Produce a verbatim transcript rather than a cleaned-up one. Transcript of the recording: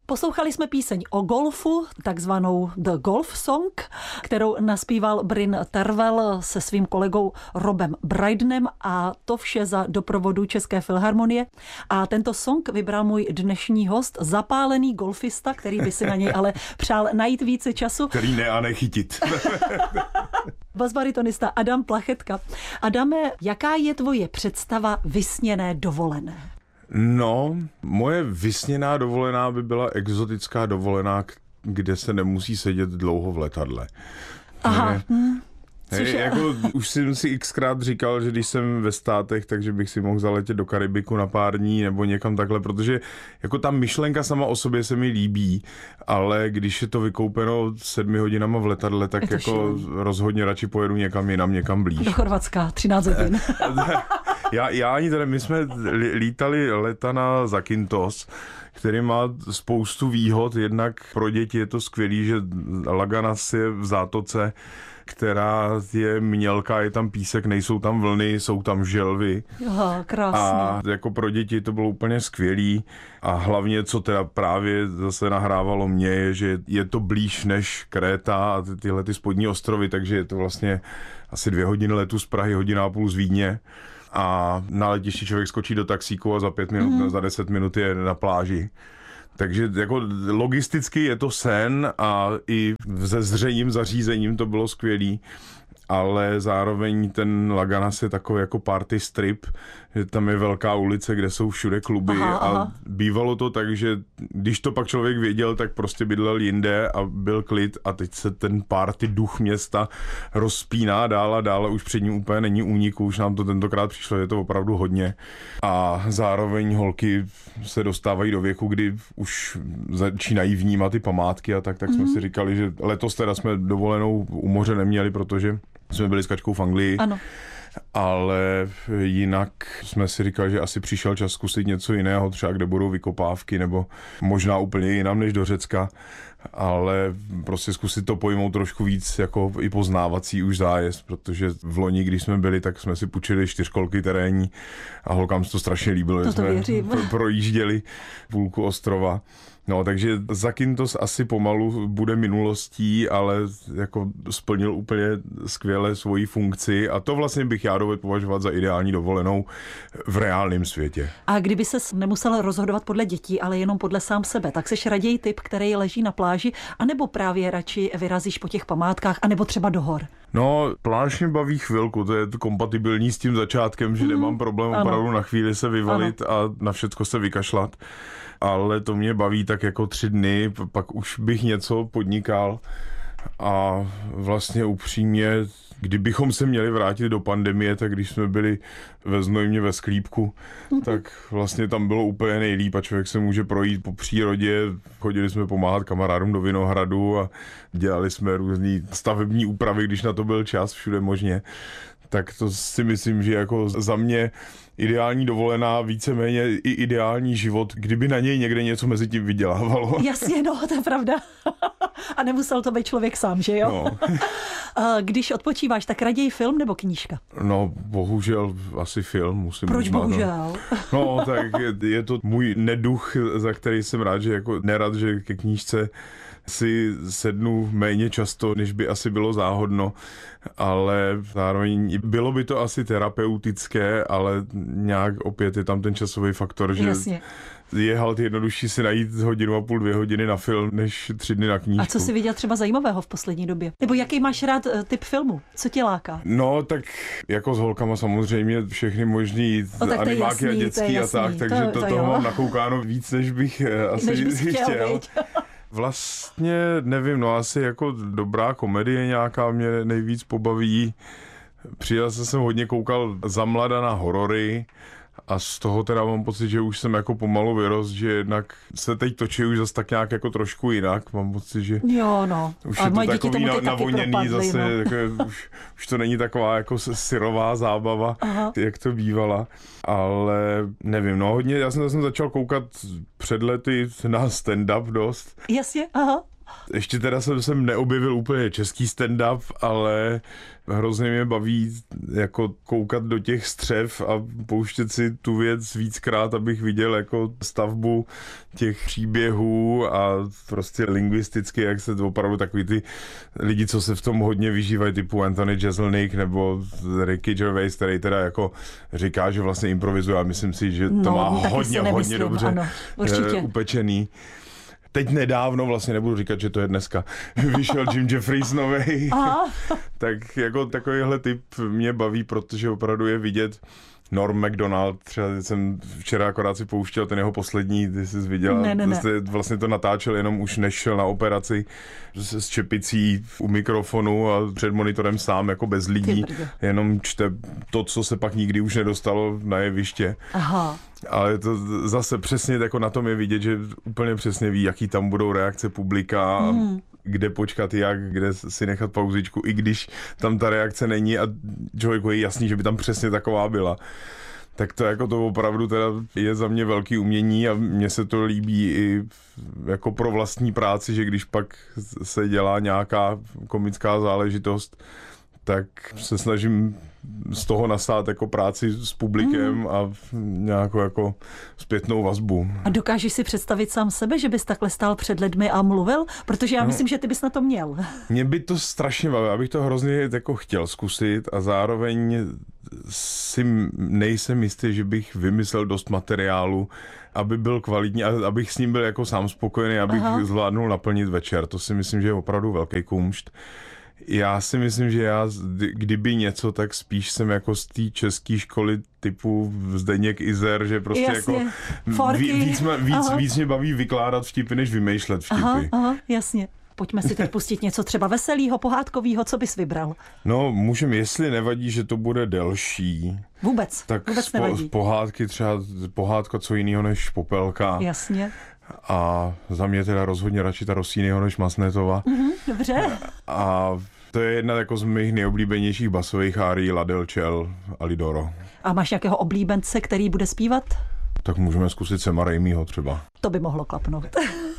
Poslouchali jsme píseň o golfu, takzvanou The Golf Song, kterou naspíval Bryn Tervel se svým kolegou Robem Brydnem, a to vše za doprovodu České filharmonie. A tento song vybral můj dnešní host, zapálený golfista, který by si na něj ale přál najít více času. Který ne a nechytit. Basbaritonista Adam Plachetka. Adame, jaká je tvoje představa vysněné dovolené? No, moje vysněná dovolená by byla exotická dovolená, kde se nemusí sedět dlouho v letadle. Aha. Ne, hmm. Hej, jako, už jsem si xkrát říkal, že když jsem ve státech, takže bych si mohl zaletět do Karibiku na pár dní nebo někam takhle, protože jako ta myšlenka sama o sobě se mi líbí, ale když je to vykoupeno sedmi hodinama v letadle, tak jako šílený. Rozhodně radši pojedu někam jinam, někam blíž. Do Chorvatska, třináct hodin. já, já ani tady, my jsme lítali leta na Zakynthos, který má spoustu výhod, jednak pro děti je to skvělý, že Laganas je v zátoce, která je mělká, je tam písek, nejsou tam vlny, jsou tam želvy. Aha, krásně. A jako pro děti to bylo úplně skvělý. A hlavně, co teda právě zase nahrávalo mě, je, že je to blíž než Kréta a ty, tyhle ty spodní ostrovy, takže je to vlastně asi dvě hodiny letu z Prahy, hodina a půl z Vídně. A na letišti člověk skočí do taxíku a za pět minut, mm. za deset minut je na pláži. Takže jako logisticky je to sen a i se zřejmým zařízením to bylo skvělý, ale zároveň ten Laganas je takový jako party strip, že tam je velká ulice, kde jsou všude kluby. Aha, a aha. Bývalo to tak, že když to pak člověk věděl, tak prostě bydlel jinde a byl klid a teď se ten party duch města rozpíná dál a dál, už před ním úplně není úniku, už nám to tentokrát přišlo, je to opravdu hodně. A zároveň holky se dostávají do věku, kdy už začínají vnímat ty památky a tak, tak mm. jsme si říkali, že letos teda jsme dovolenou u moře neměli, protože jsme byli s Kačkou v Anglii. Ano. Ale jinak jsme si říkali, že asi přišel čas zkusit něco jiného, třeba kde budou vykopávky, nebo možná úplně jinam než do Řecka, ale prostě zkusit to pojmout trošku víc jako i poznávací už zájezd, protože v loni, když jsme byli, tak jsme si půjčili čtyřkolky terénní a holkám se to strašně líbilo, že jsme pro, projížděli půlku ostrova. No, takže Zakynthos asi pomalu bude minulostí, ale jako splnil úplně skvěle svoji funkci a to vlastně bych já dovedl považovat za ideální dovolenou v reálném světě. A kdyby ses nemusel rozhodovat podle dětí, ale jenom podle sám sebe, tak seš raději typ, který leží na pláži, anebo právě radši vyrazíš po těch památkách, anebo třeba do hor? No, pláž mě baví chvilku, to je kompatibilní s tím začátkem, že mm, nemám problém ano. opravdu na chvíli se vyvalit ano. a na všecko se vykašlat. Ale to mě baví tak jako tři dny, pak už bych něco podnikal a vlastně upřímně, kdybychom se měli vrátit do pandemie, tak když jsme byli ve Znojmě ve Sklípku, tak vlastně tam bylo úplně nejlíp a člověk se může projít po přírodě. Chodili jsme pomáhat kamarádům do Vinohradu a dělali jsme různý stavební úpravy, když na to byl čas, všude možně. Tak to si myslím, že jako za mě ideální dovolená, víceméně i ideální život, kdyby na něj někde něco mezi tím vydělávalo. Jasně, no, to je pravda. A nemusel to být člověk sám, že jo? No. Když odpočíváš, tak raději film nebo knížka? No, bohužel asi film. Musím Proč uznat, bohužel? No, no tak je, je to můj neduch, za který jsem rád, že jako nerad, že ke knížce si sednu méně často, než by asi bylo záhodno, ale zároveň bylo by to asi terapeutické, ale nějak opět je tam ten časový faktor, že Jasně. je halt jednodušší si najít hodinu a půl, dvě hodiny na film, než tři dny na knížku. A co jsi viděl třeba zajímavého v poslední době? Nebo jaký máš rád typ filmu? Co tě láká? No, tak jako s holkama samozřejmě všechny možný no, animáky jasný, a dětský a tak, takže to, to, to toho mám nakoukáno víc, než bych asi než bys chtěl. chtěl. Vlastně nevím, no asi jako dobrá komedie nějaká mě nejvíc pobaví. Přijel jsem, jsem hodně koukal za mlada na horory a z toho teda mám pocit, že už jsem jako pomalu vyrost, že jednak se teď točí už zase tak nějak jako trošku jinak. Mám pocit, že jo, no. už a je to takový na, navoněný propadly, zase, no. takové, už, už to není taková jako syrová zábava, aha. jak to bývala. Ale nevím, no hodně, já jsem, já jsem začal koukat před lety na stand-up dost. Jasně, aha. Ještě teda jsem, jsem neobjevil úplně český stand-up, ale hrozně mě baví jako koukat do těch střev a pouštět si tu věc víckrát, abych viděl jako stavbu těch příběhů a prostě lingvisticky, jak se to opravdu takový ty lidi, co se v tom hodně vyžívají, typu Anthony Jeselnik nebo Ricky Gervais, který teda jako říká, že vlastně improvizuje, a myslím si, že to no, má hodně, hodně dobře ano, upečený. Teď nedávno, vlastně nebudu říkat, že to je dneska, vyšel Jim Jeffries novej, tak jako takovýhle typ mě baví, protože opravdu je vidět. Norm Macdonald, třeba jsem včera akorát si pouštěl ten jeho poslední, ty jsi viděla, ne, ne, ne. Vlastně to natáčel jenom už než šel na operaci s čepicí u mikrofonu a před monitorem sám jako bez lidí, jenom čte to, co se pak nikdy už nedostalo na jeviště. Aha. Ale to zase přesně jako na tom je vidět, že úplně přesně ví, jaký tam budou reakce publika, mm. kde počkat jak, kde si nechat pauzičku, i když tam ta reakce není a člověku je jasný, že by tam přesně taková byla. Tak to jako to opravdu teda je za mě velký umění a mně se to líbí i jako pro vlastní práci, že když pak se dělá nějaká komická záležitost, tak se snažím z toho nasát jako práci s publikem mm. a nějakou jako zpětnou vazbu. A dokážeš si představit sám sebe, že bys takhle stál před lidmi a mluvil? Protože já no, myslím, že ty bys na to měl. Mě by to strašně bavilo, abych to hrozně jako chtěl zkusit a zároveň si nejsem jistý, že bych vymyslel dost materiálu, aby byl kvalitní a abych s ním byl jako sám spokojený, abych Aha. zvládnul naplnit večer. To si myslím, že je opravdu velký kumšt. Já si myslím, že já, kdyby něco, tak spíš jsem jako z té české školy typu Zdeněk Izer, že prostě jasně. jako Forky. víc, víc, víc mě baví vykládat vtipy, než vymýšlet vtipy. Aha, aha, jasně. Pojďme si teď pustit něco třeba veselého, pohádkového, co bys vybral? No, můžeme, jestli nevadí, že to bude delší. Vůbec, tak vůbec z, nevadí. Z pohádky třeba pohádka co jiného než Popelka. Jasně. A za mě teda rozhodně radši ta Rossiniho než Masnétova. Mm-hmm, dobře. A to je jedna jako z mých nejoblíbenějších basových árií La Delčel a Lidoro. A máš nějakého oblíbence, který bude zpívat? Tak můžeme zkusit Sema Raimiho třeba. To by mohlo klapnout.